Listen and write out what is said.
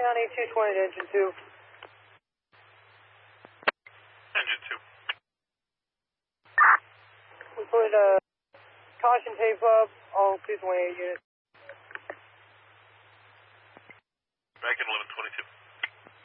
County 220 to engine 2. Engine 2. We put caution tape up, all 228 units.